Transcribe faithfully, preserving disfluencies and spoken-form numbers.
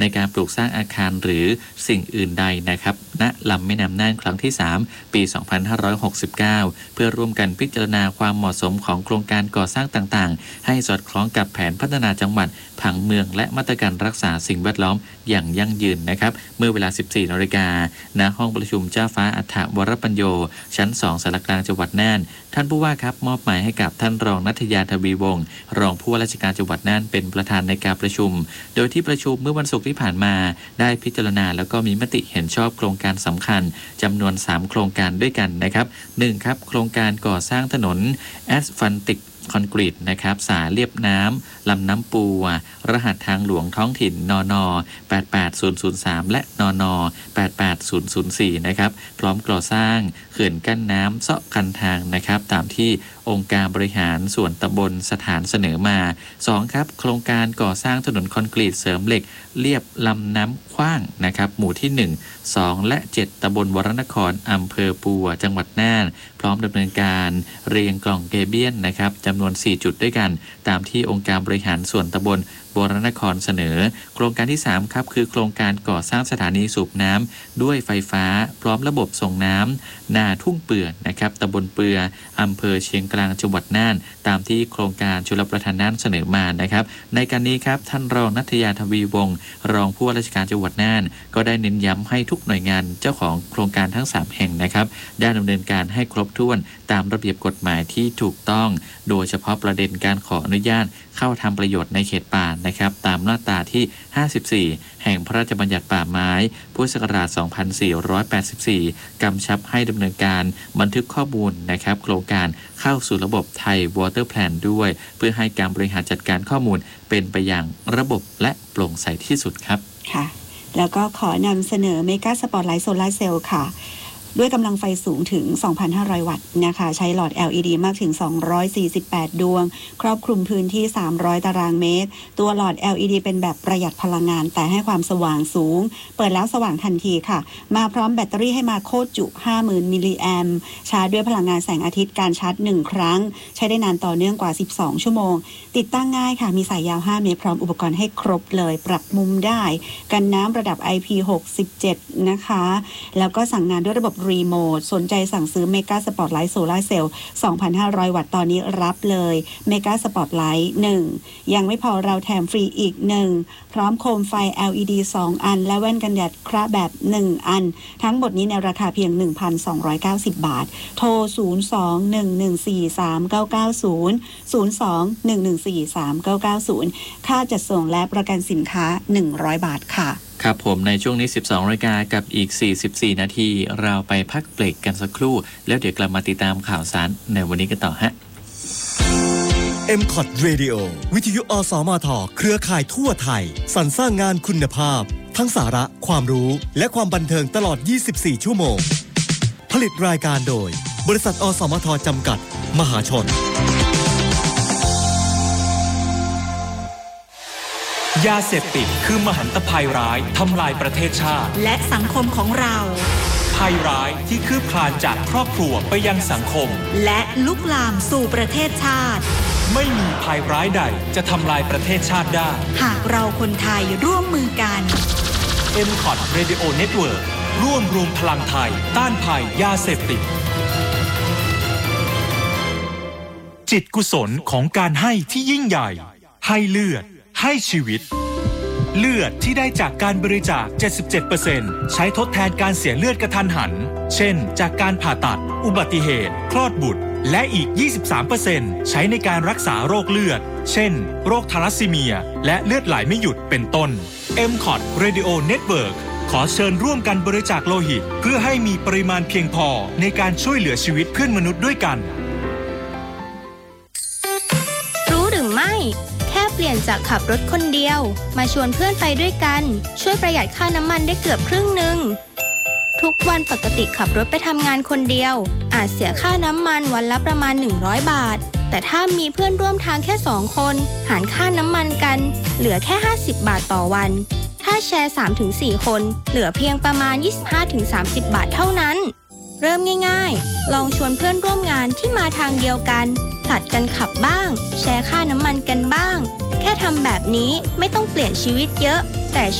ในการปลูกสร้างอาคารหรือสิ่งอื่นใดนะครับณลำแม่น้ำน่านครั้งที่สามปีสองพันห้าร้อยหกสิบเก้าเพื่อร่วมกันพิจารณาความเหมาะสมของโครงการก่อสร้างต่างๆให้สอดคล้องกับแผนพัฒนาจังหวัดผังเมืองและมาตรการรักษาสิ่งแวดล้อมอย่างยั่งยืนนะครับเมื่อเวลา สิบสี่นาฬิกา ณห้องประชุมเจ้าฟ้าอัฏฐวรปัญโยชั้นสองสารกลางจังหวัดน่านท่านผู้ว่าครับมอบหมายให้กับท่านรองณัฐยาทวีวงศ์รองผู้ว่าราชการจังหวัดน่านเป็นประธานในการประชุมโดยที่ประชุมเมื่อวันศุกร์ที่ผ่านมาได้พิจารณาแล้วก็มีมติเห็นชอบโครงการสำคัญจำนวนสามโครงการด้วยกันนะครับหนึ่งครับโครงการก่อสร้างถนนแอสฟัลติกคอนกรีตนะครับสายเลียบน้ำลำน้ำปูรหัสทางหลวงท้องถิ่นนนแปดแปดศูนย์ศูนย์สามและนนแปดแปดศูนย์ศูนย์สี่นะครับพร้อมก่อสร้างเขื่อนกั้นน้ำเซาะคันทางนะครับตามที่องค์การบริหารส่วนตำบลสถานเสนอมาสองครับโครงการก่อสร้างถนนคอนกรีตเสริมเหล็กเลียบลำน้ำขว้างนะครับหมู่ที่หนึ่ง สองและเจ็ดตำบลวรนครอำเภอปัวจังหวัดน่านพร้อมดำเนินการเรียงกล่องเกเบียนนะครับจำนวนสี่จุดด้วยกันตามที่องค์การบริหารส่วนตำบลวรนครเสนอโครงการที่สามครับคือโครงการก่อสร้างสถานีสูบน้ำด้วยไฟฟ้าพร้อมระบบส่งน้ำนาทุ่งเปื่อนะครับตำบลเปื่ออำเภอเชียงกลางจังหวัดน่านตามที่โครงการชลประทานน่านเสนอมานะครับในการนี้ครับท่านรองณัฐยาทวีวงศ์รองผู้ว่าราชการจังหวัดน่านก็ได้เน้นย้ำให้ทุกหน่วยงานเจ้าของโครงการทั้งสามแห่งนะครับได้ดำเนินการให้ครบถ้วนตามระเบียบกฎหมายที่ถูกต้องโดยเฉพาะประเด็นการขออนุญาตเข้าทำประโยชน์ในเขตป่านะครับตามมาตราที่ห้าสิบสี่แห่งพระราชบัญญัติป่าไม้พุทธศักราชสองพันสี่ร้อยแปดสิบสี่กำชับให้ดำเนินการบันทึกข้อมูลนะครับโครงการเข้าสู่ระบบไทยวอเตอร์แพลนด้วยเพื่อให้การบริหารจัดการข้อมูลเป็นไปอย่างระบบและโปร่งใสที่สุดครับค่ะแล้วก็ขอนำเสนอเมกาสปอตไลท์โซลาร์เซลล์ค่ะด้วยกำลังไฟสูงถึง สองพันห้าร้อย วัตต์นะคะใช้หลอด แอล อี ดี มากถึงสองร้อยสี่สิบแปดดวงครอบคลุมพื้นที่สามร้อยตารางเมตรตัวหลอด แอล อี ดี เป็นแบบประหยัดพลังงานแต่ให้ความสว่างสูงเปิดแล้วสว่างทันทีค่ะมาพร้อมแบตเตอรี่ให้มาโคตรจุ ห้าหมื่น มิลลิแอมป์ชาร์จด้วยพลังงานแสงอาทิตย์การชาร์จหนึ่งครั้งใช้ได้นานต่อเนื่องกว่าสิบสองชั่วโมงติดตั้งง่ายค่ะมีสายยาวห้าเมตรพร้อมอุปกรณ์ให้ครบเลยปรับมุมได้กันน้ำระดับ ไอ พี หกสิบเจ็ดนะคะแล้วก็สั่งงานด้วยระบบรีโมทสนใจสั่งซื้อเมกาสปอตไลท์โซลาร์เซลล์ สองพันห้าร้อย วัตต์ตอนนี้รับเลยเมกาสปอตไลท์หนึ่งยังไม่พอเราแถมฟรีอีกหนึ่งพร้อมโคมไฟ แอล อี ดี สองอันและแว่นกันแดดคระแบบหนึ่งอันทั้งหมดนี้ในราคาเพียง หนึ่งพันสองร้อยเก้าสิบ บาทโทรศูนย์ สอง หนึ่ง หนึ่ง สี่ สาม เก้า เก้า ศูนย์ ศูนย์ สอง หนึ่ง หนึ่ง สี่ สาม เก้า เก้า ศูนย์ค่าจัดส่งและประกันสินค้าหนึ่งร้อยบาทค่ะครับผมในช่วงนี้ สิบสองนาฬิกากับอีกสี่สิบสี่นาทีเราไปพักเบรกกันสักครู่แล้วเดี๋ยวกลับมาติดตามข่าวสารในวันนี้กันต่อฮะเอ็ม คอท Radio วิทยุอสมทเครือข่ายทั่วไทยสรรสร้างงานคุณภาพทั้งสาระความรู้และความบันเทิงตลอดยี่สิบสี่ชั่วโมงผลิตรายการโดยบริษัทอสมทจำกัดมหาชนยาเสพติดคือมหันตภัยร้ายทำลายประเทศชาติและสังคมของเราภัยร้ายที่คืบคลานจากครอบครัวไปยังสังคมและลุกลามสู่ประเทศชาติไม่มีภัยร้ายใดจะทำลายประเทศชาติได้หากเราคนไทยร่วมมือกันเอ็ม คอท Radio Network ร่วมรวมพลังไทยต้านภัยยาเสพติดจิตกุศลของการให้ที่ยิ่งใหญ่ให้เลือดให้ชีวิตเลือดที่ได้จากการบริจาค เจ็ดสิบเจ็ดเปอร์เซ็นต์ ใช้ทดแทนการเสียเลือดกระทันหันเช่นจากการผ่าตัดอุบัติเหตุคลอดบุตรและอีก ยี่สิบสามเปอร์เซ็นต์ ใช้ในการรักษาโรคเลือดเช่นโรคทาลัสซีเมียและเลือดไหลไม่หยุดเป็นต้น เอ็ม คอท Radio Network ขอเชิญร่วมกันบริจาคโลหิตเพื่อให้มีปริมาณเพียงพอในการช่วยเหลือชีวิตเพื่อนมนุษย์ด้วยกันรู้หรือไม่แค่เปลี่ยนจากขับรถคนเดียวมาชวนเพื่อนไปด้วยกันช่วยประหยัดค่าน้ำมันได้เกือบครึ่งนึงทุกวันปกติขับรถไปทำงานคนเดียวอาจเสียค่าน้ำมันวันละประมาณหนึ่งร้อยบาทแต่ถ้ามีเพื่อนร่วมทางแค่สองคนหารค่าน้ำมันกันเหลือแค่ห้าสิบบาทต่อวันถ้าแชร์ สามถึงสี่ คนเหลือเพียงประมาณ ยี่สิบห้าถึงสามสิบ บาทเท่านั้นเริ่มง่ายๆลองชวนเพื่อนร่วมงานที่มาทางเดียวกันผลัดกันขับบ้างแชร์ค่าน้ำมันกันบ้างแค่ทำแบบนี้ไม่ต้องเปลี่ยนชีวิตเยอะแต่